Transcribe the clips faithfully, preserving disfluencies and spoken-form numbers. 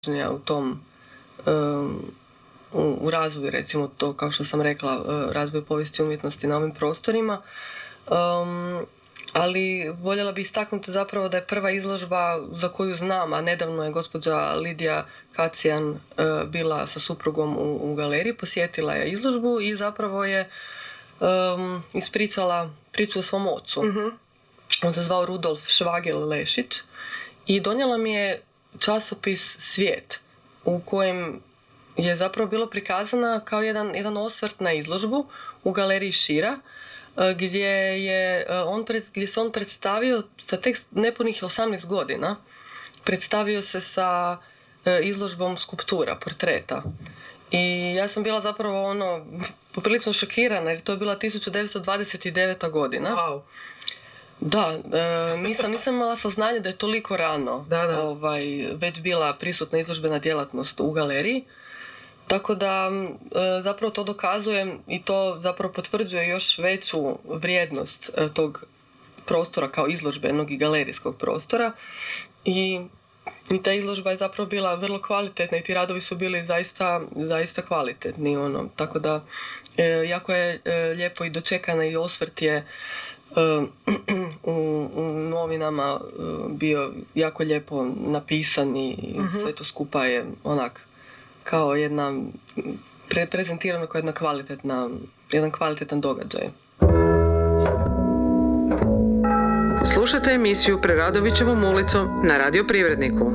u tom um, u, u razvoju, recimo to, kao što sam rekla, uh, razvoju povijesti umjetnosti na ovim prostorima. Um, ali voljela bi istaknuti zapravo da je prva izložba za koju znam, a nedavno je gospođa Lidija Kacijan uh, bila sa suprugom u, u galeriji, posjetila je izložbu i zapravo je um, ispričala priču o svom ocu. Mm-hmm. On se zvao Rudolf Švagel Lešić i donijela mi je časopis Svijet, u kojem je zapravo bilo prikazana kao jedan, jedan osvrt na izložbu u galeriji Šira, gdje, je on pred, gdje se on predstavio sa tek nepunih osamnaest godina. Predstavio se sa izložbom skulptura, portreta. I ja sam bila zapravo ono poprilično šokirana jer to je bila tisuću devetsto dvadeset deveta godina. Wow. Da, e, nisam, nisam imala saznanje da je toliko rano da, da. Ovaj, već bila prisutna izložbena djelatnost u galeriji. Tako da e, zapravo to dokazujem i to zapravo potvrđuje još veću vrijednost e, tog prostora kao izložbenog i galerijskog prostora. I, i ta izložba je zapravo bila vrlo kvalitetna i ti radovi su bili zaista, zaista kvalitetni. Ono. Tako da e, jako je e, lijepo i dočekana i osvrt je U, u novinama bio jako lijepo napisan i uh-huh. sve to skupa je onak kao jedna pre, prezentirano kao jedna kvalitetna, jedan kvalitetan događaj. Slušajte emisiju Preradovićevom ulicom na Radio Privredniku.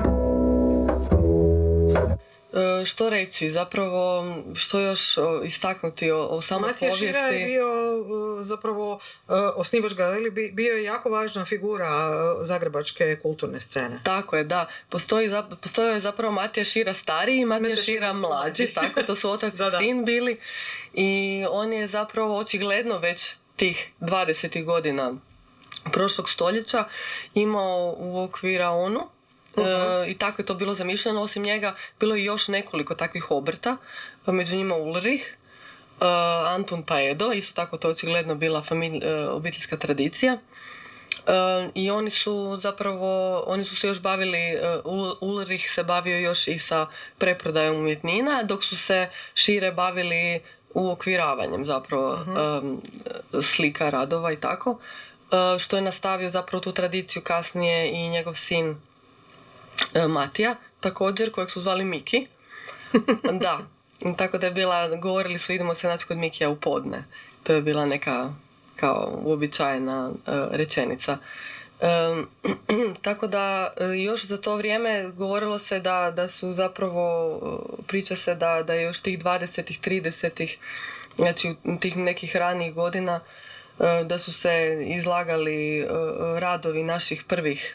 Što reći, zapravo što još istaknuti o, o samoj Matija povijesti? Šira je bio zapravo osnivač galerije, bio je jako važna figura zagrebačke kulturne scene. Tako je, da. Postoji, postoji je zapravo Matija Šira stariji i Matija Šira, Šira mlađi, tako, to su otac i sin bili. I on je zapravo očigledno već tih dvadesetih godina prošlog stoljeća imao u okviraonu. Uh-huh. E, i tako je to bilo zamišljeno. Osim njega bilo je još nekoliko takvih obrta, među njima Ulrich, uh, Antun Paedo, isto tako to je očigledno bila familj, uh, obiteljska tradicija. Uh, I oni su zapravo, oni su se još bavili, uh, Ulrich se bavio još i sa preprodajom umjetnina, dok su se šire bavili uokviravanjem zapravo uh-huh. um, slika, radova i tako, uh, što je nastavio zapravo tu tradiciju kasnije i njegov sin Matija, također, kojeg su zvali Miki. Da, tako da je bila, govorili su idemo se naći kod Mikija u podne. To je bila neka kao uobičajena uh, rečenica. Um, tako da još za to vrijeme govorilo se da, da su zapravo, priča se da, da je još tih dvadesetih, tridesetih, znači tih nekih ranijih godina, uh, da su se izlagali uh, radovi naših prvih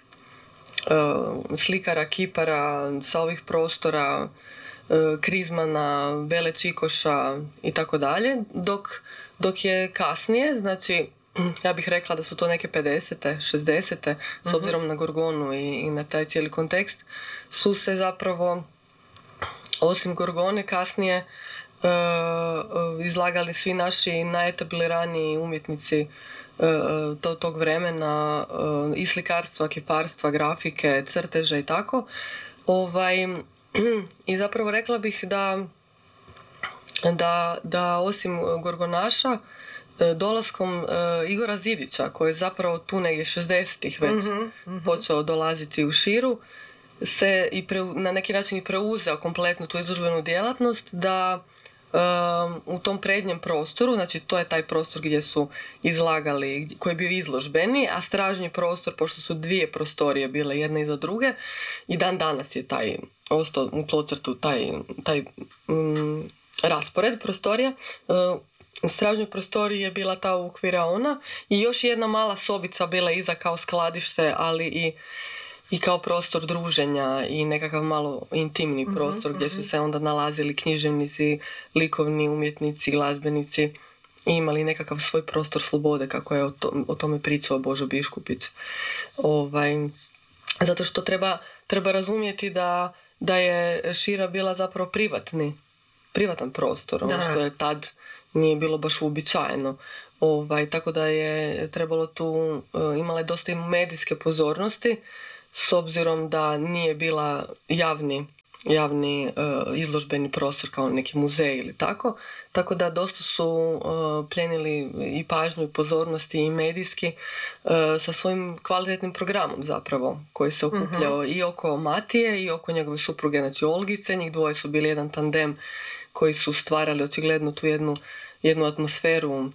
slikara, kipara sa ovih prostora, Krizmana, Bele Čikoša i tako dalje, dok, dok je kasnije, znači ja bih rekla da su to neke pedesete, šezdesete, s obzirom na Gorgonu i, i na taj cijeli kontekst, su se zapravo osim Gorgone kasnije uh, izlagali svi naši najetabliraniji umjetnici To, tog vremena, i slikarstva, kiparstva, grafike, crteža i tako. Ovaj, i zapravo rekla bih da, da, da osim Gorgonaša, dolaskom Igora Zidića, koji je zapravo tu negdje šezdesetih već mm-hmm, mm-hmm. počeo dolaziti u Širu, se i pre, na neki način i preuzeo kompletnu tu izložbenu djelatnost, da Um, u tom prednjem prostoru, znači to je taj prostor gdje su izlagali, koji je bio izložbeni, a stražnji prostor, pošto su dvije prostorije bile jedna iza druge, i dan danas je taj ostao u tlocrtu taj, taj um, raspored prostorija. Uh, u stražnjoj prostoriji je bila ta ukviraona i još jedna mala sobica bila iza kao skladište, ali i i kao prostor druženja i nekakav malo intimni prostor mm-hmm, gdje su se onda nalazili književnici, likovni umjetnici, glazbenici i imali nekakav svoj prostor slobode, kako je o, to, o tome pričao Božo Biškupić. Ovaj, zato što treba, treba razumjeti da, da je Šira bila zapravo privatni, privatan prostor, ono što je tad nije bilo baš uobičajeno. Ovaj, tako da je trebalo tu, imala je dosta i medijske pozornosti, s obzirom da nije bila javni javni uh, izložbeni prostor kao neki muzej ili tako. Tako da dosta su uh, pljenili i pažnju i pozornosti i medijski uh, sa svojim kvalitetnim programom zapravo, koji se okupljao uh-huh. i oko Matije i oko njegove supruge, znači Olgice. Njih dvoje su bili jedan tandem koji su stvarali očigledno tu jednu, jednu atmosferu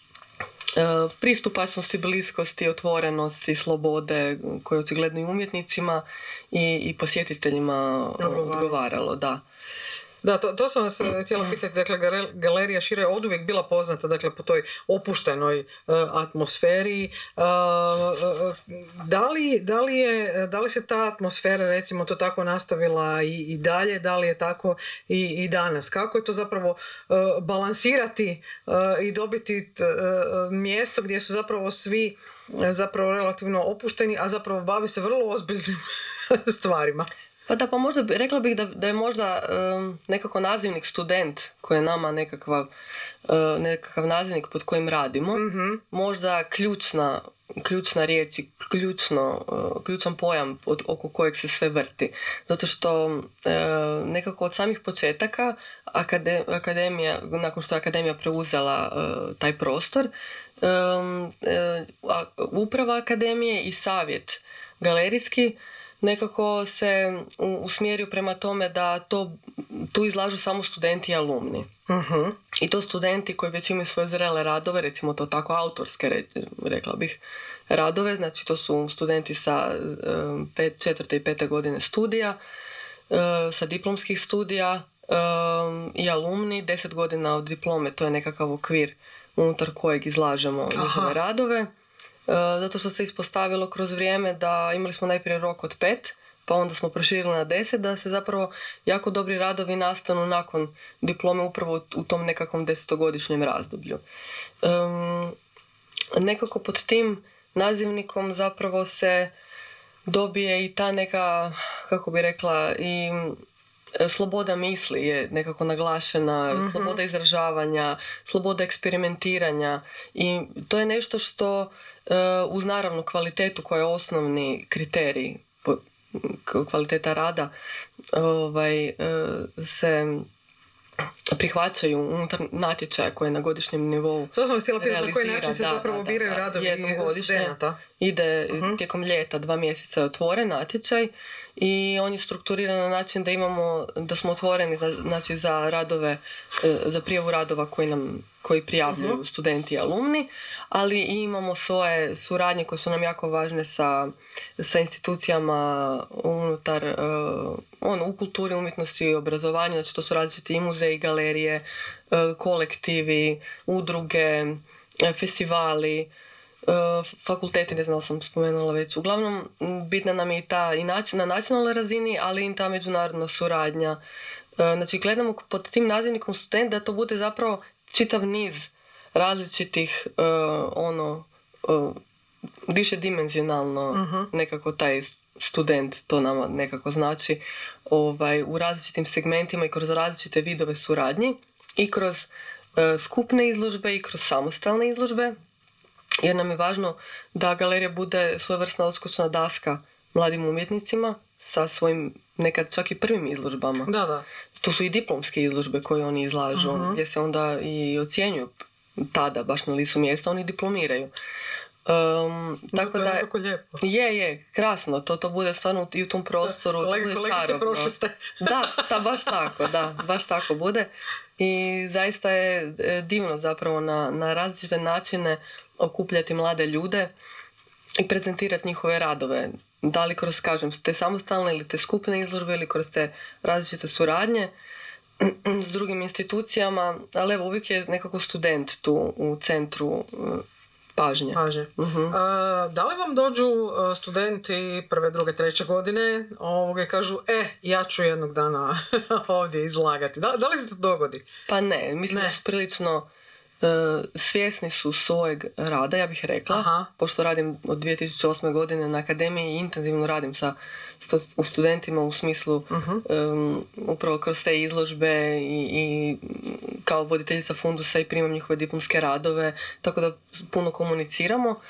pristupačnosti, bliskosti, otvorenosti, slobode, koje očigledno i umjetnicima i, i posjetiteljima odgovaralo, da. Da, to, to sam vas htjela pitati, dakle, Galerija Šira je oduvijek bila poznata, dakle, po toj opuštenoj uh, atmosferi. Uh, uh, da, li, da, li je, da li se ta atmosfera, recimo, to tako nastavila i, i dalje, da li je tako i, i danas? Kako je to zapravo uh, balansirati uh, i dobiti uh, mjesto gdje su zapravo svi uh, zapravo relativno opušteni, a zapravo bavi se vrlo ozbiljnim stvarima? Pa da, pa možda rekla bih da, da je možda um, nekako nazivnik student, koji je nama nekakav, uh, nekakav nazivnik pod kojim radimo, mm-hmm. možda ključna, ključna riječ i ključno, uh, ključan pojam od, oko kojeg se sve vrti. Zato što uh, nekako od samih početaka akade, akademija, nakon što je akademija preuzela uh, taj prostor, um, uh, uprava akademije i savjet galerijski nekako se usmjerio prema tome da to, tu izlažu samo studenti i alumni. Uh-huh. I to studenti koji već imaju svoje zrele radove, recimo to tako autorske, rekla bih, radove, znači to su studenti sa pet, četvrte i pete godine studija, sa diplomskih studija i alumni, deset godina od diplome, to je nekakav okvir unutar kojeg izlažemo njihove radove. Zato što se ispostavilo kroz vrijeme da imali smo najprije rok od pet, pa onda smo proširili na deset, da se zapravo jako dobri radovi nastanu nakon diplome upravo u tom nekakvom desetogodišnjem razdoblju. Um, nekako pod tim nazivnikom zapravo se dobije i ta neka, kako bi rekla, i sloboda misli je nekako naglašena, mm-hmm. sloboda izražavanja, sloboda eksperimentiranja i to je nešto što uh, uz naravno kvalitetu koja je osnovni kriterij kvaliteta rada ovaj, uh, se prihvaćaju unutar natječaja koje je na godišnjem nivou. To sam vas htjela pitati na koji način se da, zapravo da, biraju da, radovi i studenata. Ide uh-huh. tijekom ljeta, dva mjeseca je otvoren natječaj i on je strukturiran na način da imamo, da smo otvoreni za, znači za radove, za prijavu radova koji nam koji prijavljuju uh-huh. studenti i alumni, ali i imamo svoje suradnje koje su nam jako važne sa, sa institucijama unutar uh, on, u kulturi, umjetnosti i obrazovanju, znači to su različiti i muzeji, galerije, uh, kolektivi, udruge, uh, festivali, uh, fakulteti, ne znam da sam spomenula već. Uglavnom, bitna nam je i ta i na nacionalnoj razini, ali i ta međunarodna suradnja. Uh, znači, gledamo pod tim nazivnikom student da to bude zapravo čitav niz različitih uh, ono uh, višedimenzionalno uh-huh. nekako taj student to nama nekako znači ovaj, u različitim segmentima i kroz različite vidove suradnji i kroz uh, skupne izložbe i kroz samostalne izložbe, jer nam je važno da galerija bude svojevrsna odskočna daska mladim umjetnicima sa svojim nekad čak i prvim izložbama. Da, da. To su i diplomske izložbe koje oni izlažu, uh-huh. gdje se onda i ocjenjuju tada, baš na licu mjesta, oni diplomiraju. Um, tako to da je jako lijepo. Je, je, krasno, to, to bude stvarno i u tom prostoru, Kolega, to bude kolegice, čarobno. prošli ste. Da, ta, baš tako, da, baš tako bude. I zaista je divno zapravo na, na različite načine okupljati mlade ljude i prezentirati njihove radove. Da li kroz, kažem, te samostalne ili te skupne izložbe ili kroz te različite suradnje s drugim institucijama, ali evo uvijek je nekako student tu u centru pažnje. Pažnje. Uh-huh. A, da li vam dođu studenti prve, druge, treće godine ovoga i kažu, e, ja ću jednog dana ovdje izlagati? Da, da li se to dogodi? Pa ne, mislim ne. da su prilično Uh, svjesni su svojeg rada, ja bih rekla. Aha. Pošto radim od dvije tisuće osme godine na akademiji i intenzivno radim sa sto, u studentima u smislu uh-huh. um, upravo kroz te izložbe i, i kao voditeljica fundusa i primam njihove diplomske radove, tako da puno komuniciramo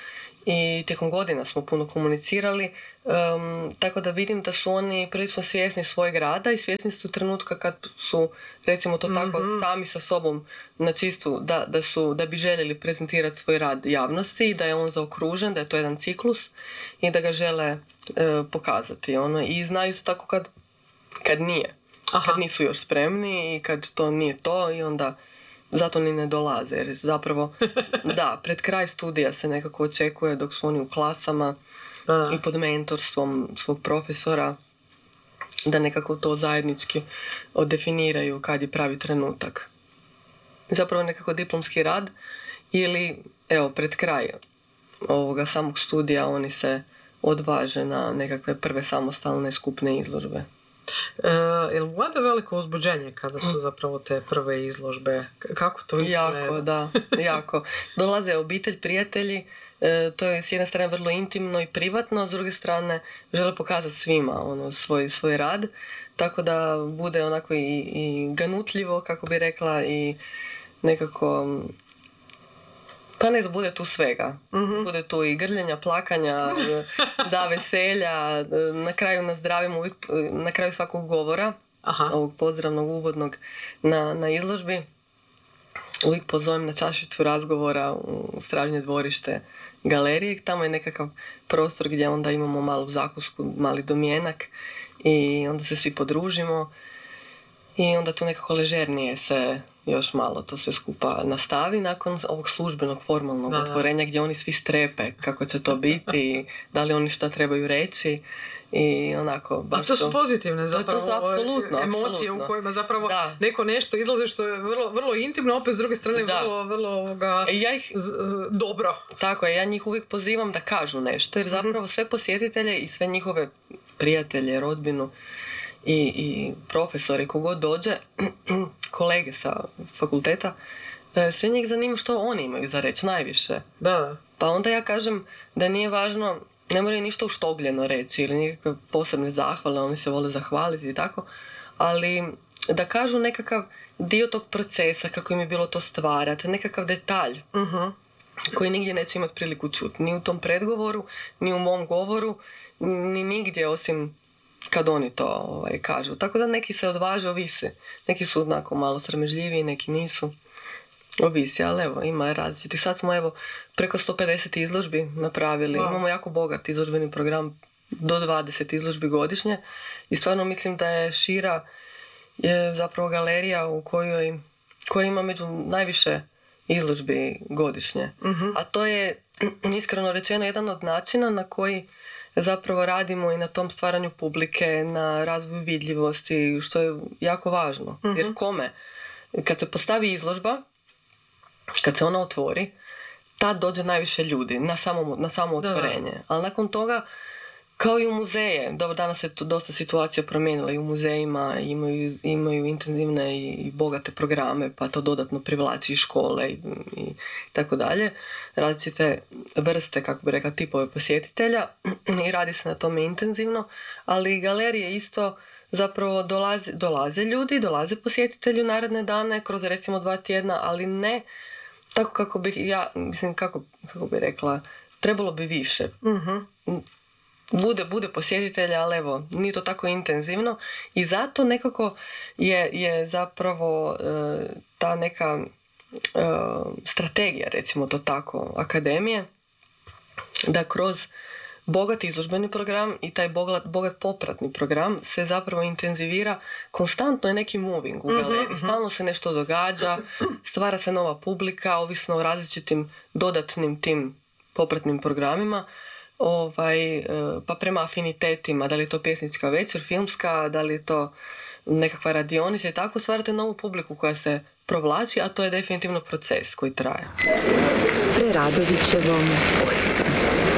i tijekom godina smo puno komunicirali, um, tako da vidim da su oni prilično svjesni svojeg rada i svjesni su trenutka kad su, recimo to tako, mm-hmm. sami sa sobom na čistu, da, da, su, da bi željeli prezentirati svoj rad javnosti, da je on zaokružen, da je to jedan ciklus i da ga žele uh, pokazati. Ono. I znaju su tako kad, kad nije. Aha. Kad nisu još spremni i kad to nije to i onda zato ni ne dolaze. Jer zapravo, da, pred kraj studija se nekako očekuje dok su oni u klasama A. i pod mentorstvom svog profesora da nekako to zajednički definiraju kad je pravi trenutak. Zapravo nekako diplomski rad ili, evo, pred kraj ovoga samog studija oni se odvaže na nekakve prve samostalne skupne izložbe. E, jel vlada veliko uzbuđenje kada su zapravo te prve izložbe? Kako to izgleda? Jako, da, jako. Dolaze obitelj, prijatelji, e, to je s jedne strane vrlo intimno i privatno, s druge strane žele pokazati svima ono, svoj, svoj rad, tako da bude onako i, i ganutljivo, kako bi rekla, i nekako... Pa ne, bude tu svega. Mm-hmm. Bude tu i grljenja, plakanja, da, veselja, na kraju nazdravimo uvijek, na kraju svakog govora, Aha. ovog pozdravnog uvodnog na, na izložbi. Uvijek pozovem na čašicu razgovora u stražnje dvorište galerije. Tamo je nekakav prostor gdje onda imamo malu zakusku, mali domjenak i onda se svi podružimo i onda tu nekako ležernije se još malo to sve skupa nastavi nakon ovog službenog formalnog da, otvorenja gdje oni svi strepe kako će to biti, da li oni šta trebaju reći i onako baš. A to su pozitivne zapravo to su apsolutno, emocije apsolutno. U kojima zapravo da. neko nešto izlazi što je vrlo, vrlo intimno, opet s druge strane da. vrlo, vrlo ovoga, ja ih, z, dobro. Tako je, ja njih uvijek pozivam da kažu nešto jer zapravo sve posjetitelje i sve njihove prijatelje, rodbinu I, i profesori, kogod dođe, kolege sa fakulteta, sve njih zanima što oni imaju za reći najviše. Da. Pa onda ja kažem da nije važno, ne moraju ništa uštogljeno reći ili nikakve posebne zahvale, oni se vole zahvaliti i tako, ali da kažu nekakav dio tog procesa, kako im je bilo to stvarati, nekakav detalj uh-huh. koji nigdje neće imati priliku čuti. Ni u tom predgovoru, ni u mom govoru, ni nigdje osim kad oni to ovaj, kažu. Tako da neki se odvaže, ovise. Neki su onako malo sramežljiviji, neki nisu. Ovisi, ali evo, ima različitih. Sad smo evo preko sto pedeset izložbi napravili. Wow. Imamo jako bogat izložbeni program, do dvadeset izložbi godišnje. I stvarno mislim da je Šira je zapravo galerija u kojoj, koja ima među najviše izložbi godišnje. Uh-huh. A to je, iskreno rečeno, jedan od načina na koji zapravo radimo i na tom stvaranju publike, na razvoju vidljivosti, što je jako važno. Uh-huh. Jer kome? Kad se postavi izložba, kad se ona otvori, tad dođe najviše ljudi na samo, na samo otvorenje. Da. Ali nakon toga, kao i u muzeje, dobro, danas se to dosta situacija promijenila i u muzejima, imaju, imaju intenzivne i, i bogate programe, pa to dodatno privlači i škole i, i tako dalje. Različite vrste, kako bi rekla, tipove posjetitelja i radi se na tome intenzivno, ali galerije isto zapravo dolaze, dolaze ljudi, dolaze posjetitelji u naredne dane kroz recimo dva tjedna, ali ne tako kako bih ja, mislim, kako, kako bi rekla, trebalo bi više. Uh-huh. Bude, bude posjetitelja, ali evo, nije to tako intenzivno i zato nekako je, je zapravo e, ta neka e, strategija, recimo to tako, akademije, da kroz bogat izložbeni program i taj bogat, bogat popratni program se zapravo intenzivira, konstantno je neki moving u galeriji, mm-hmm. stalno se nešto događa, stvara se nova publika, ovisno o različitim dodatnim tim popratnim programima, ovaj, pa prema afinitetima, da li je to pjesnička večer, filmska, da li je to nekakva radionica i tako stvarate novu publiku koja se provlači, a to je definitivno proces koji traje. Preradovićevom ulicom.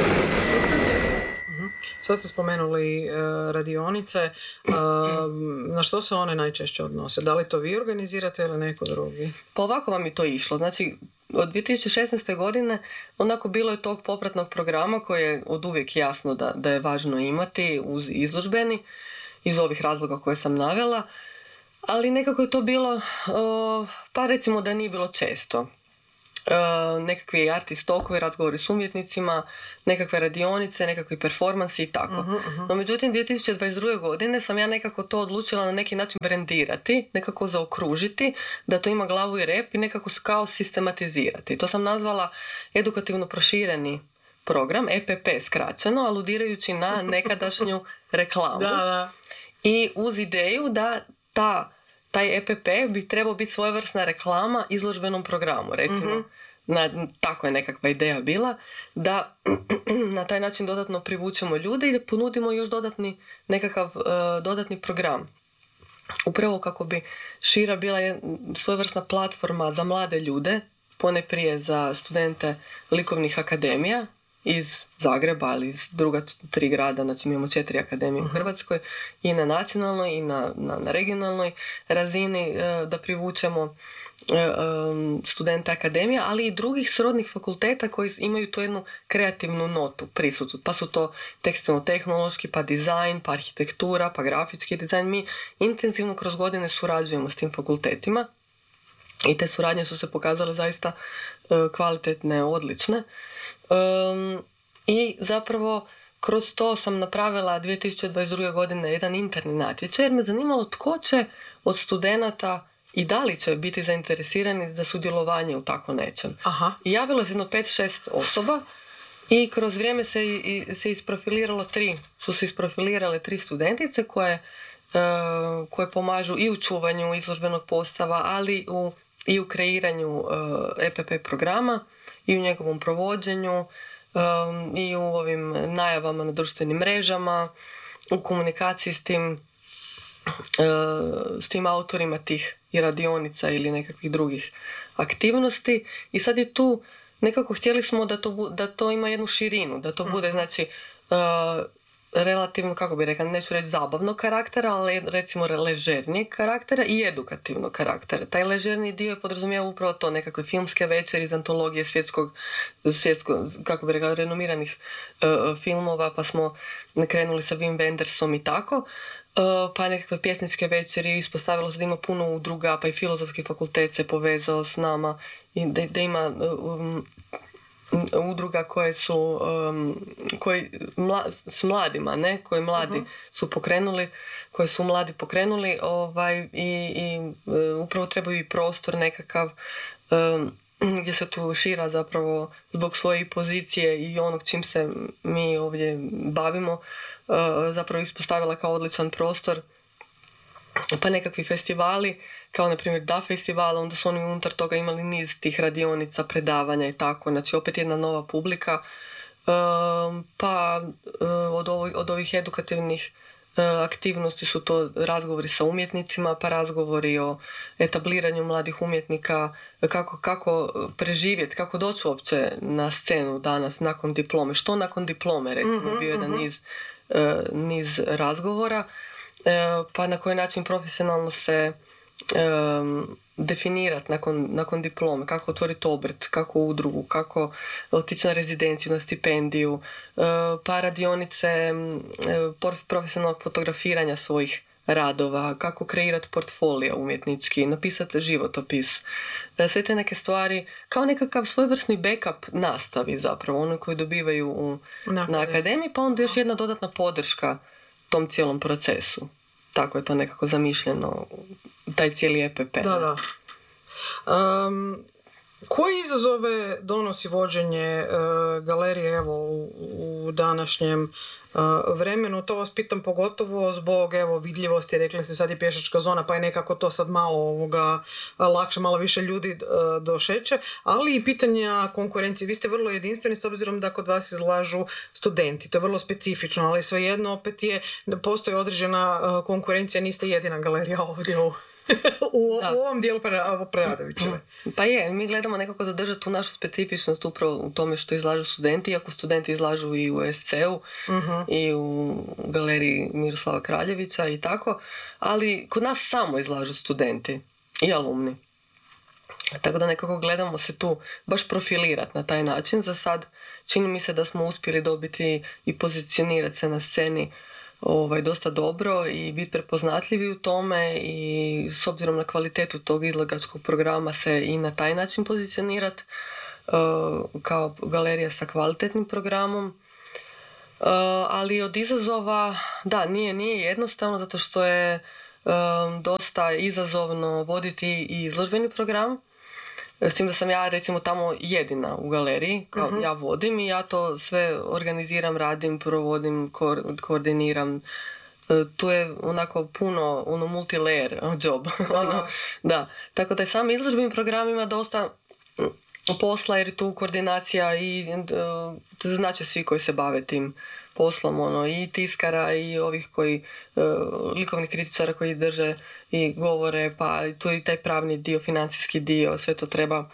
Sad ste spomenuli uh, radionice, uh, na što se one najčešće odnose? Da li to vi organizirate ili neko drugi? Pa ovako vam je to išlo. Znači, od dvije tisuće šesnaeste. godine onako bilo je tog popratnog programa koji je od uvijek jasno da, da je važno imati uz izložbeni, iz ovih razloga koje sam navela, ali nekako je to bilo, uh, pa recimo da nije bilo često. Uh, nekakvi artist talkovi, razgovori s umjetnicima, nekakve radionice, nekakvi performansi i tako. Uh-huh, uh-huh. No međutim, dvije tisuće dvadeset druge. godine sam ja nekako to odlučila na neki način brendirati, nekako zaokružiti, da to ima glavu i rep i nekako kao sistematizirati. To sam nazvala edukativno prošireni program, E P P skraćeno, aludirajući na nekadašnju reklamu. Da, da. I uz ideju da ta taj E P P bi trebao biti svojevrsna reklama izložbenom programu, recimo. Mm-hmm. Na, tako je nekakva ideja bila, da na taj način dodatno privučemo ljude i da ponudimo još dodatni, nekakav uh, dodatni program. Upravo kako bi Šira bila je svojevrsna platforma za mlade ljude, poneprije za studente likovnih akademija iz Zagreba, ali iz druga tri grada, znači mi imamo četiri akademije u Hrvatskoj, i na nacionalnoj i na, na, na regionalnoj razini, da privučemo studente akademija, ali i drugih srodnih fakulteta koji imaju tu jednu kreativnu notu prisutnu. Pa su to tekstilno-tehnološki, pa dizajn, pa arhitektura, pa grafički dizajn. Mi intenzivno kroz godine surađujemo s tim fakultetima i te suradnje su se pokazale zaista kvalitetne, odlične. Um, I zapravo kroz to sam napravila dvije tisuće dvadeset druge. godine jedan interni natječaj jer me zanimalo tko će od studenata i da li će biti zainteresirani za sudjelovanje u tako nečem. Aha. I javilo se jedno pet šest osoba i kroz vrijeme se, i, se isprofiliralo tri, su se isprofilirale tri studentice koje, uh, koje pomažu i u čuvanju izložbenog postava, ali u, i u kreiranju uh, E P P programa i u njegovom provođenju, um, i u ovim najavama na društvenim mrežama, u komunikaciji s tim, uh, s tim autorima tih i radionica ili nekakvih drugih aktivnosti. I sad je tu nekako htjeli smo da to, da to ima jednu širinu, da to bude, znači, uh, relativno, kako bi rekla, neću reći zabavnog karaktera, ali recimo ležernijeg karaktera i edukativnog karaktera. Taj ležerni dio je podrazumijeva upravo to, nekakve filmske večeri iz antologije svjetskog, svjetskog kako bi rekla, renomiranih uh, filmova, pa smo krenuli sa Wim Wendersom i tako, uh, pa nekakve pjesničke večeri, ispostavilo se da ima puno udruga, pa i Filozofski fakultet se povezao s nama i da, da ima um, udruga koje su um, koji mla, s mladima, ne, koji mladi uh-huh. su pokrenuli, koje su mladi pokrenuli, ovaj, i, i uh, upravo trebaju i prostor nekakav um, gdje se tu Šira zapravo zbog svoje pozicije i onog čim se mi ovdje bavimo uh, zapravo ispostavila kao odličan prostor. Pa nekakvi festivali, kao na primjer D A festival, onda su oni unutar toga imali niz tih radionica, predavanja i tako, znači opet jedna nova publika. Pa od, ovih, od ovih edukativnih aktivnosti su to razgovori sa umjetnicima, pa razgovori o etabliranju mladih umjetnika, kako, kako preživjeti, kako doći uopće na scenu danas nakon diplome, što nakon diplome, recimo, bio jedan niz, niz razgovora. Pa na koji način profesionalno se um, definirati nakon, nakon diplome, kako otvoriti obrt, kako udrugu, kako otići na rezidenciju, na stipendiju, uh, pa radionice uh, profesionalnog fotografiranja svojih radova, kako kreirati portfolio umjetnički, napisati životopis. Sve te neke stvari, kao nekakav svojevrsni backup nastavi zapravo, ono koji dobivaju u, na akademiji, pa onda još jedna dodatna podrška tom cijelom procesu. Tako je to nekako zamišljeno, taj cijeli E P P. Da, da. Um, koje izazove donosi vođenje uh, galerije evo, u, u današnjem uh, vremenu? To vas pitam pogotovo zbog evo, vidljivosti, rekli ste sad je pješačka zona, pa je nekako to sad malo ovoga, lakše, malo više ljudi uh, došeće, ali i pitanja konkurencije. Vi ste vrlo jedinstveni s obzirom da kod vas izlažu studenti, to je vrlo specifično, ali svejedno opet je, postoji određena uh, konkurencija, niste jedina galerija ovdje u u, u ovom dijelu Preradovićeve. Pa je, mi gledamo nekako zadržati tu našu specifičnost upravo u tome što izlažu studenti, iako studenti izlažu i u S C-u uh-huh. i u galeriji Miroslava Kraljevića i tako, ali kod nas samo izlažu studenti i alumni. Tako da nekako gledamo se tu baš profilirati na taj način. Za sad čini mi se da smo uspjeli dobiti i pozicionirati se na sceni ovaj, dosta dobro i biti prepoznatljivi u tome i s obzirom na kvalitetu tog izlagačkog programa se i na taj način pozicionirati uh, kao galerija sa kvalitetnim programom. Uh, ali od izazova, da, nije, nije jednostavno zato što je um, dosta izazovno voditi i izložbeni program. S tim da sam ja recimo tamo jedina u galeriji, kao uh-huh. ja vodim i ja to sve organiziram, radim, provodim, ko- koordiniram. E, tu je onako puno, ono multi-layer job. ono, da. Tako da je sam izložbeni program ima dosta posla jer je tu koordinacija i uh, znači svi koji se bave tim poslom, ono, i tiskara i ovih koji, uh, likovnih kritičara koji drže i govore, pa tu je i taj pravni dio, financijski dio, sve to treba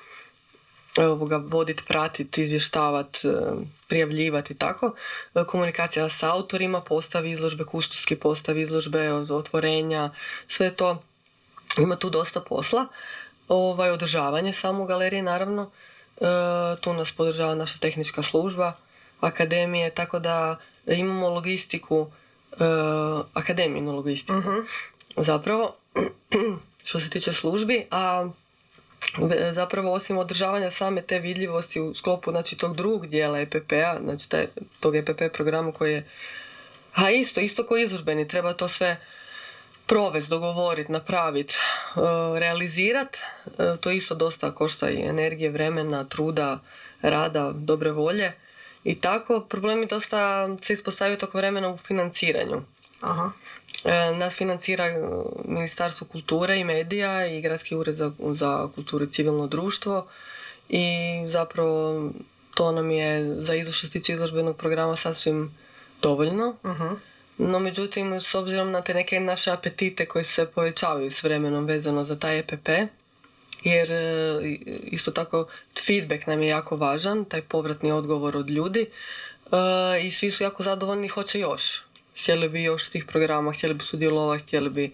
ovoga voditi, pratiti, izvještavati, uh, prijavljivati i tako. Uh, komunikacija sa autorima, postavi izložbe, kustoski postavi izložbe, otvorenja, sve to ima tu dosta posla. Ovaj, održavanje samo galerije, naravno. E, tu nas podržava naša tehnička služba, akademije, tako da imamo logistiku, e, akademijnu logistiku. Uh-huh. Zapravo, što se tiče službi, a zapravo osim održavanja same te vidljivosti u sklopu, znači, tog drugog dijela E P P-a, znači taj, tog E P P programa koji je, a isto, isto koji izložbeni, treba to sve provesti, dogovoriti, napraviti, realizirati. To isto dosta košta i energije, vremena, truda, rada, dobre volje. I tako problemi dosta se ispostavljaju tog vremena u financiranju. Aha. Nas financira Ministarstvo kulture i medija i Gradski ured za, za kulturu i civilno društvo i zapravo to nam je za izložbu što se tiče izložbenog programa sasvim dovoljno. Aha. No, međutim, s obzirom na te neke naše apetite koji se povećavaju s vremenom vezano za taj E P P, jer isto tako feedback nam je jako važan, taj povratni odgovor od ljudi i svi su jako zadovoljni i hoće još. Htjeli bi još tih programa, htjeli bi sudjelovati, htjeli bi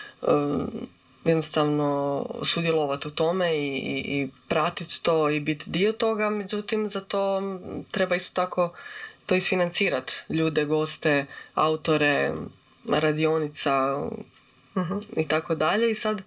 jednostavno sudjelovati u tome i, i, i pratiti to i biti dio toga, međutim, za to treba isto tako to isfinancirati, ljude, goste, autore, radionica uh-huh. i tako dalje. I sad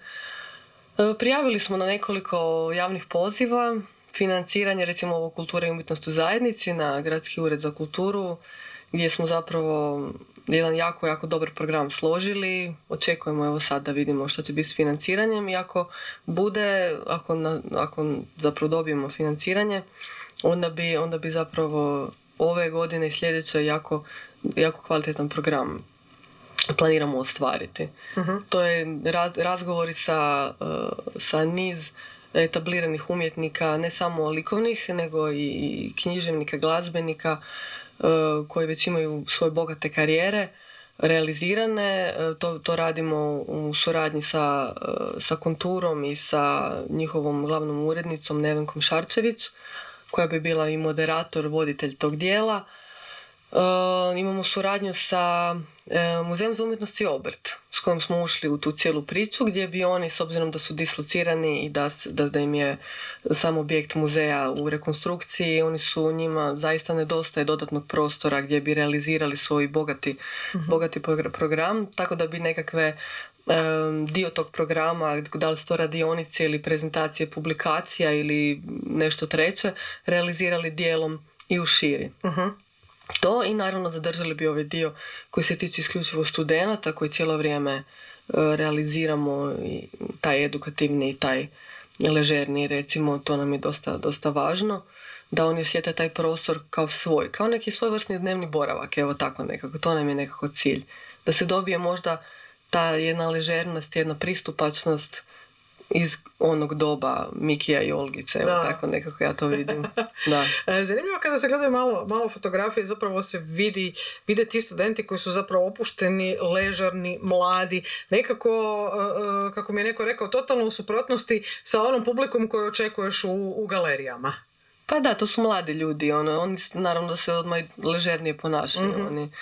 prijavili smo na nekoliko javnih poziva financiranje, recimo ovo kulture i umjetnost u zajednici na Gradski ured za kulturu, gdje smo zapravo jedan jako, jako dobar program složili. Očekujemo evo sad da vidimo što će biti s financiranjem i ako bude, ako, na, ako zapravo dobijemo financiranje, onda bi, onda bi zapravo ove godine i sljedeće jako, jako kvalitetan program planiramo ostvariti. Uh-huh. To je raz, razgovori sa, uh, sa niz etabliranih umjetnika, ne samo likovnih, nego i književnika, glazbenika, uh, koji već imaju svoje bogate karijere realizirane. Uh, to, to radimo u suradnji sa, uh, sa Konturom i sa njihovom glavnom urednicom Nevenkom Šarčević, koja bi bila i moderator, voditelj tog dijela. Uh, imamo suradnju sa uh, Muzejem za umjetnost i obrt, s kojim smo ušli u tu cijelu priču, gdje bi oni, s obzirom da su dislocirani i da, da, da im je sam objekt muzeja u rekonstrukciji, oni su njima zaista nedostaje dodatnog prostora gdje bi realizirali svoj bogati, uh-huh. bogati program, tako da bi nekakve um, dio tog programa, da li su to radionice ili prezentacije publikacija ili nešto treće, realizirali dijelom i u širi. Uh-huh. To i naravno zadržali bi ovaj dio koji se tiče isključivo studenata, koji cijelo vrijeme e, realiziramo, i taj edukativni i taj ležerni, recimo, to nam je dosta, dosta važno, da oni osjete taj prostor kao svoj, kao neki svojevrsni dnevni boravak, evo tako nekako, to nam je nekako cilj. Da se dobije možda ta jedna ležernost, jedna pristupačnost iz onog doba Mikija i Olgice, evo da. Tako nekako ja to vidim. Da. Zanimljivo kada se gledaju malo, malo fotografije, zapravo se vidi, vide ti studenti koji su zapravo opušteni, ležerni, mladi, nekako, kako mi je neko rekao, totalno u suprotnosti sa onom publikom koju očekuješ u, u galerijama. Pa da, to su mladi ljudi, ono, oni naravno da se odmah ležernije ponašaju. Mm-hmm. Oni,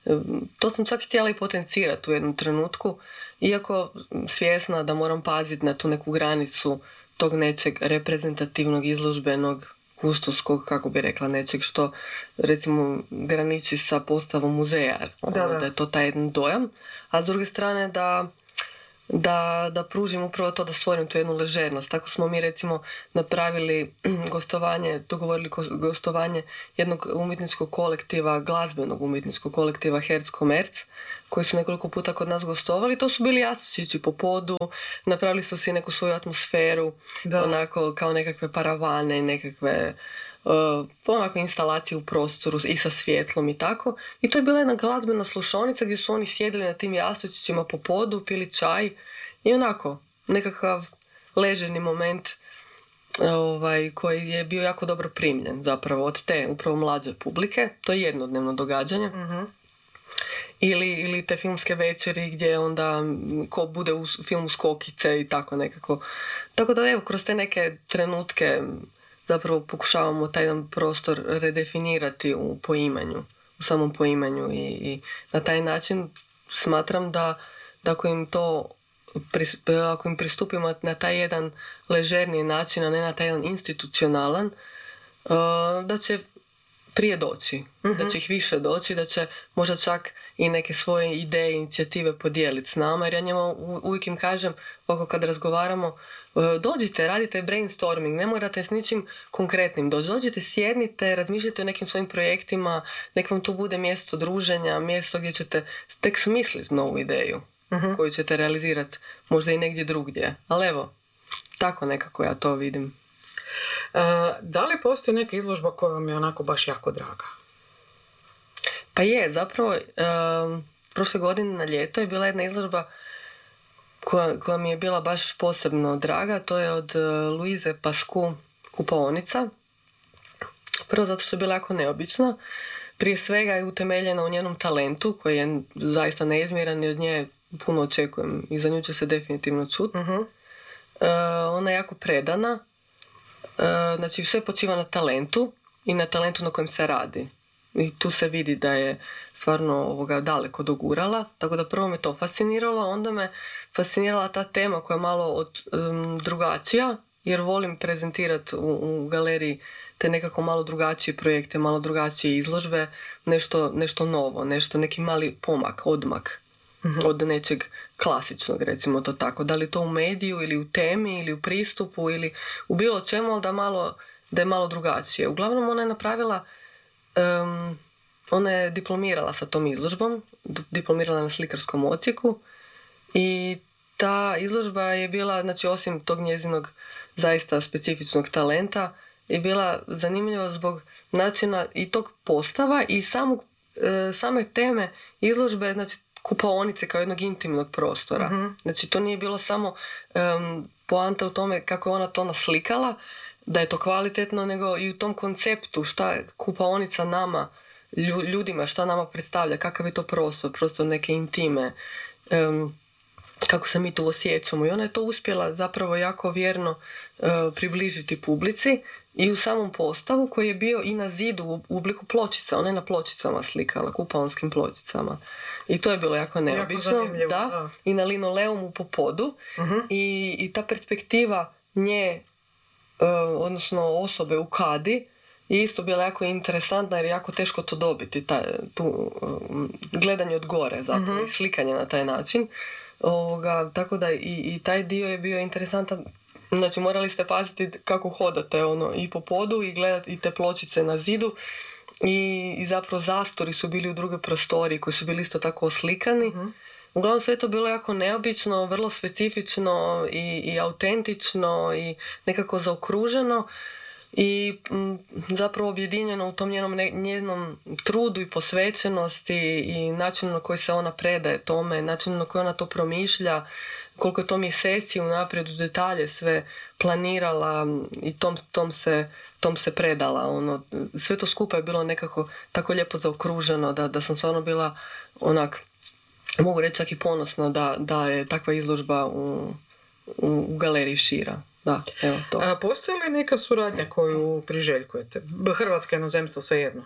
to sam čak htjela i potencirati u jednom trenutku, iako svjesna da moram paziti na tu neku granicu tog nečeg reprezentativnog, izložbenog, kustoskog, kako bi rekla, nečeg što recimo graniči sa postavom muzeja, ono, da, da. da je to taj jedan dojam, a s druge strane da Da, da pružim upravo to, da stvorim tu jednu ležernost. Tako smo mi recimo napravili gostovanje, dogovorili gostovanje jednog umjetničkog kolektiva, glazbenog umjetničkog kolektiva Herz Komerc, koji su nekoliko puta kod nas gostovali. To su bili jastučići po podu, napravili su si neku svoju atmosferu, da. Onako kao nekakve paravane, nekakve Uh, onako instalacije u prostoru i sa svjetlom i tako. I to je bila jedna glazbena slušaonica gdje su oni sjedili na tim jastučićima po podu, pili čaj i onako nekakav ležerni moment ovaj, koji je bio jako dobro primljen zapravo od te upravo mlađe publike. To je jednodnevno događanje. Uh-huh. Ili, ili te filmske večeri gdje onda ko bude u filmu Skokice i tako nekako. Tako da evo, kroz te neke trenutke zapravo pokušavamo taj jedan prostor redefinirati u poimanju, u samom poimanju i, i na taj način smatram da, da ako im to ako im pristupimo na taj jedan ležerniji način, a ne na taj jedan institucionalan, da će prije doći, mm-hmm. da će ih više doći, da će možda čak i neke svoje ideje, inicijative podijeliti s nama, jer ja njima uvijek im kažem, ovako kad razgovaramo, dođite, radite brainstorming, ne morate s ničim konkretnim doći, dođite, sjednite, razmišljajte o nekim svojim projektima, nek vam to bude mjesto druženja, mjesto gdje ćete tek smisliti novu ideju uh-huh. koju ćete realizirati možda i negdje drugdje. Ali evo, tako nekako ja to vidim. Uh, da li postoji neka izložba koja vam je onako baš jako draga? Pa je, zapravo um, prošle godine na ljeto je bila jedna izložba koja, koja mi je bila baš posebno draga. To je od uh, Louise Pascu Kupaonica. Prvo zato što je bila jako neobična. Prije svega je utemeljena u njenom talentu koji je zaista neizmjeran i od nje puno očekujem i za nju će se definitivno čuti. Uh-huh. Uh, ona je jako predana. Uh, znači sve počiva na talentu i na talentu na kojem se radi. I tu se vidi da je stvarno ovoga daleko dogurala. Tako da prvo me to fasciniralo, onda me fascinirala ta tema koja je malo od, um, drugačija, jer volim prezentirati u, u galeriji te nekako malo drugačije projekte, malo drugačije izložbe, nešto, nešto novo, nešto, neki mali pomak, odmak mm-hmm. od nečeg klasičnog, recimo to tako. Da li to u mediju ili u temi ili u pristupu ili u bilo čemu, ali da, malo, da je malo drugačije. Uglavnom ona je napravila Um, ona je diplomirala sa tom izložbom, diplomirala na slikarskom odsjeku i ta izložba je bila, znači osim tog njezinog zaista specifičnog talenta, je bila zanimljiva zbog načina i tog postava i samog, e, same teme izložbe, znači kupaonice kao jednog intimnog prostora. Uh-huh. Znači to nije bilo samo um, poanta u tome kako je ona to naslikala, da je to kvalitetno, nego i u tom konceptu šta kupaonica nama, ljudima, šta nama predstavlja, kakav je to prostor, prostor neke intime, um, kako se mi tu osjećamo. I ona je to uspjela zapravo jako vjerno uh, približiti publici i u samom postavu koji je bio i na zidu u obliku pločica. Ona je na pločicama slikala, kupaonskim pločicama. I to je bilo jako neobično. Jako da, da. I na linoleumu po podu. Uh-huh. I, i ta perspektiva nje, Uh, odnosno osobe u kadi je isto bila jako interesantna jer je jako teško to dobiti, taj, tu, um, gledanje od gore zapravo mm-hmm. i slikanje na taj način. Ovoga, tako da i, i taj dio je bio interesantan. Znači morali ste paziti kako hodate ono, i po podu i gledati i te pločice na zidu i, i zapravo zastori su bili u drugoj prostoriji koji su bili isto tako oslikani. Mm-hmm. Uglavnom sve to bilo jako neobično, vrlo specifično i, i autentično i nekako zaokruženo i m, zapravo objedinjeno u tom njenom, ne, njenom trudu i posvećenosti i načinu na koji se ona predaje tome, načinu na koji ona to promišlja, koliko je to mjeseci unaprijed u detalje sve planirala i tom, tom, se, tom se predala. Ono, sve to skupa je bilo nekako tako lijepo zaokruženo da, da sam stvarno bila onak, mogu reći čak i ponosna da, da je takva izložba u, u, u galeriji Šira. Da, evo to. A postoji li neka suradnja koju priželjkujete? Hrvatska, inozemstvo, svejedno.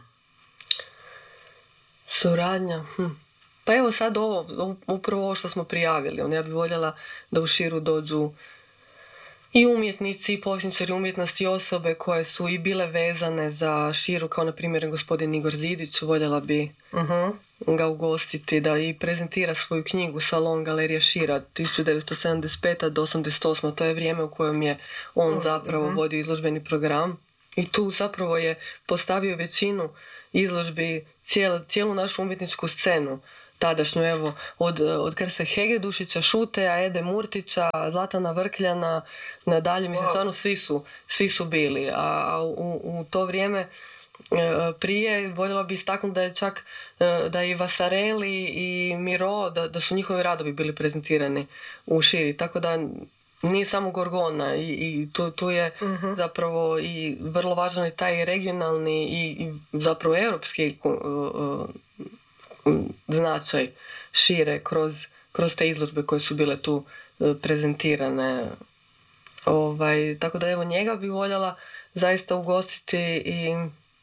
Suradnja? Hm. Pa evo sad ovo, upravo ovo što smo prijavili. Ja bih voljela da u Širu dođu i umjetnici, i povjesničari umjetnosti, osobe koje su i bile vezane za Širu, kao na primjer gospodin Igor Zidić, voljela bi uh-huh. ga ugostiti da i prezentira svoju knjigu Salon Galerija Šira tisuću devetsto sedamdeset peta do osamdeset osma. To je vrijeme u kojem je on zapravo uh-huh. vodio izložbeni program i tu zapravo je postavio većinu izložbi, cijelu, cijelu našu umjetničku scenu tadašnju, evo, od, od Krse Hegedušića, Šuteja, Ede Murtića, Zlatana Vrkljana, nadalje, mislim, wow. stvarno svi su, svi su bili. A u, u to vrijeme prije voljela bi istaknuti da je čak da i Vasareli i Miro, da, da su njihovi radovi bili prezentirani u Širi, tako da nije samo Gorgona i, i tu, tu je uh-huh. zapravo i vrlo važan i taj regionalni i, i zapravo europski uh, značaj Šire kroz, kroz te izložbe koje su bile tu uh, prezentirane. Ovaj, tako da evo njega bi voljela zaista ugostiti i,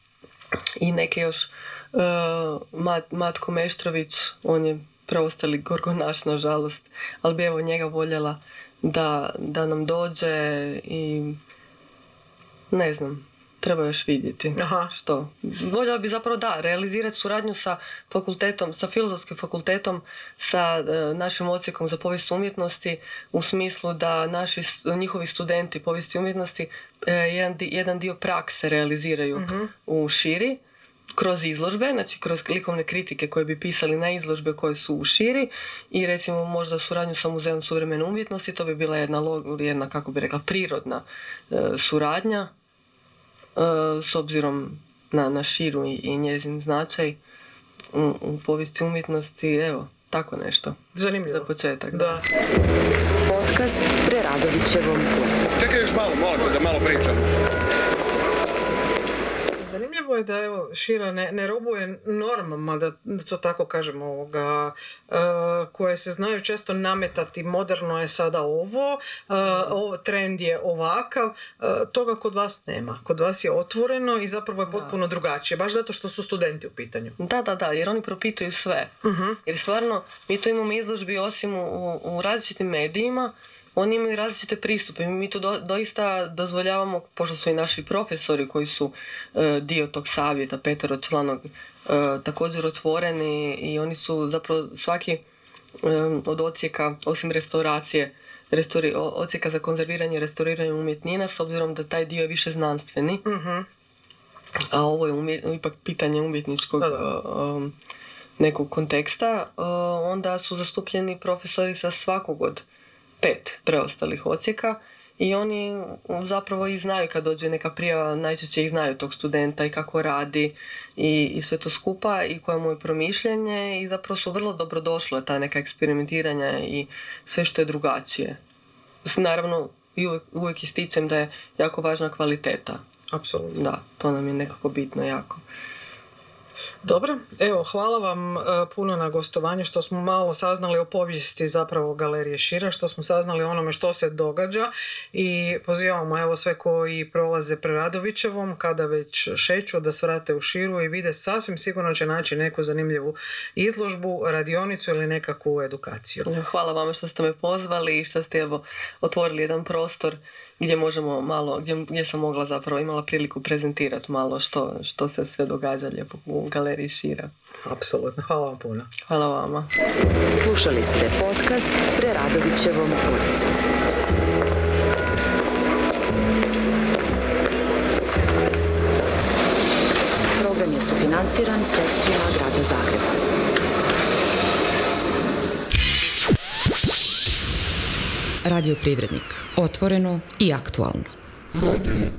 i neke još uh, Mat, Matko Meštrović, on je preostali Gorgonaš nažalost, ali bi evo njega voljela da, da nam dođe i ne znam, treba još vidjeti. Aha. Što. Voljela bi zapravo da, realizirati suradnju sa fakultetom, sa filozofskim fakultetom, sa e, našim odsjekom za povijest umjetnosti, u smislu da naši, njihovi studenti povijesti umjetnosti e, jedan, jedan dio prakse realiziraju uh-huh. u Širi, kroz izložbe, znači kroz likovne kritike koje bi pisali na izložbe koje su u Širi i recimo možda suradnju sa Muzejom suvremene umjetnosti, to bi bila jedna, jedna kako bi rekla, prirodna e, suradnja e, s obzirom na, na Širu i, i njezin značaj u, u povijesti umjetnosti, evo, tako nešto. Zanimljivo. Za početak. Da. da. Podcast Preradovićevom ulici. Čekaj još malo, molim te da malo pričam. Zanimljivo je da evo, Šira ne, ne robuje normama, da, da to tako kažemo, ovoga, uh, koje se znaju često nametati. Moderno je sada ovo, uh, ovo trend je ovakav, uh, toga kod vas nema. Kod vas je otvoreno i zapravo je potpuno da. drugačije, baš zato što su studenti u pitanju. Da, da, da, jer oni propituju sve. Uh-huh. Jer stvarno, mi tu imamo izložbi osim u, u različitim medijima, oni imaju različite pristupe. Mi tu do, doista dozvoljavamo, pošto su i naši profesori koji su e, dio tog savjeta, peteročlanog, e, također otvoreni i oni su zapravo svaki e, od odsjeka, osim restauracije, restauri, odsjeka za konzerviranje i restauriranje umjetnina, s obzirom da taj dio je više znanstveni, uh-huh. a ovo je umjet, ipak pitanje umjetničkog uh, nekog konteksta, uh, onda su zastupljeni profesori sa svakog od pet preostalih odsjeka i oni zapravo i znaju kad dođe neka prijava, najčešće ih znaju tog studenta i kako radi i, i sve to skupa i koje mu je promišljanje i zapravo su vrlo dobro došle ta neka eksperimentiranja i sve što je drugačije. Naravno, i uvijek, uvijek ističem da je jako važna kvaliteta. Apsolutno. Da, to nam je nekako bitno jako. Dobro, evo, hvala vam uh, puno na gostovanju, što smo malo saznali o povijesti zapravo Galerije Šira, što smo saznali o onome što se događa i pozivamo evo sve koji prolaze Preradovićevom, kada već šeću, da svrate u Širu i vide, sasvim sigurno će naći neku zanimljivu izložbu, radionicu ili nekakvu edukaciju. Hvala vama što ste me pozvali i što ste evo otvorili jedan prostor gdje možemo malo, gdje, gdje sam mogla zapravo, imala priliku prezentirati malo što, što se sve događa lijepo u Galeriji Šira. Apsolutno, hvala vam puno. Hvala vama. Slušali ste podcast Preradovićevom ulici. Program je sufinanciran sredstvima Grada Zagreba. Radio Privrednik. Otvoreno i aktualno.